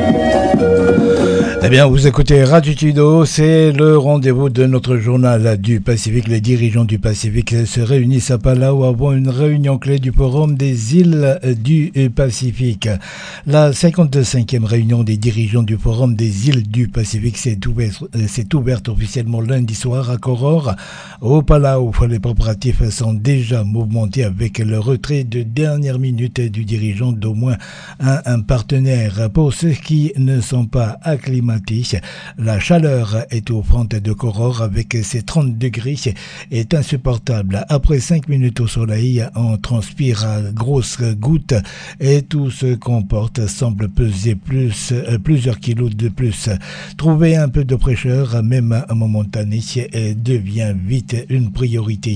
Eh bien, vous écoutez Radio Tudo, c'est le rendez-vous de notre journal du Pacifique. Les dirigeants du Pacifique se réunissent à Palau avant une réunion clé du Forum des îles du Pacifique. La 55e réunion des dirigeants du Forum des îles du Pacifique s'est ouverte officiellement lundi soir à Koror, au Palau. Les préparatifs sont déjà mouvementés avec le retrait de dernière minute du dirigeant d'au moins un partenaire. Pour ceux qui ne sont pas acclimatés, la chaleur étouffante de Koror avec ses 30 degrés est insupportable. Après 5 minutes au soleil, on transpire à grosses gouttes et tout ce qu'on porte semble peser plusieurs kilos de plus. Trouver un peu de fraîcheur, même momentanée, devient vite une priorité.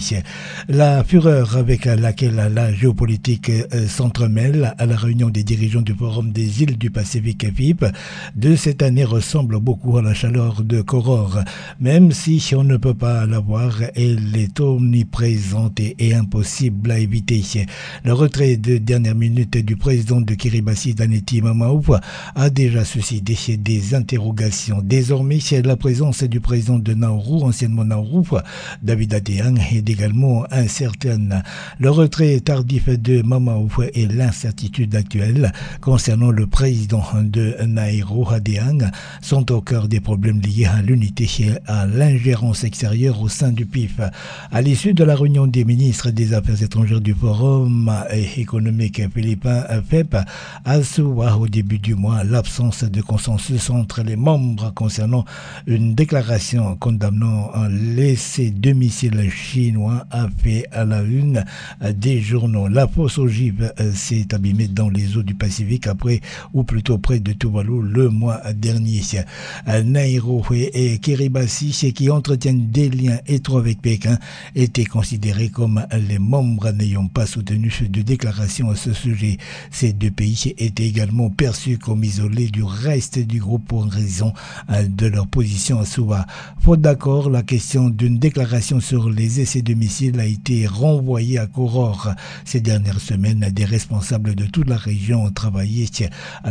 La fureur avec laquelle la géopolitique s'entremêle à la réunion des dirigeants du Forum des îles du Pacifique FIP de cette année ressemble beaucoup à la chaleur de Koror. Même si on ne peut pas la voir, elle est omniprésente et impossible à éviter. Le retrait de dernière minute du président de Kiribati, Daneti Mamaouf, a déjà suscité des interrogations. Désormais, la présence du président de Nauru, anciennement Nauru, David Adeang, est également incertaine. Le retrait tardif de Mamaouf et l'incertitude actuelle concernant le président de Nauru, Adeang, sont au cœur des problèmes liés à l'unité et à l'ingérence extérieure au sein du PIF. À l'issue de la réunion des ministres des Affaires étrangères du Forum économique philippin FEP, a souligné au début du mois l'absence de consensus entre les membres concernant une déclaration condamnant un laisser-domicile chinois a fait à la une des journaux. La fosse ogive s'est abîmée dans les eaux du Pacifique après, ou plutôt près de Tuvalu, le mois dernier. Nauru et Kiribati, qui entretiennent des liens étroits avec Pékin, étaient considérés comme les membres n'ayant pas soutenu de déclaration à ce sujet. Ces deux pays étaient également perçus comme isolés du reste du groupe pour raison de leur position à Suva. Faute d'accord, la question d'une déclaration sur les essais de missiles a été renvoyée à Koror. Ces dernières semaines, des responsables de toute la région ont travaillé à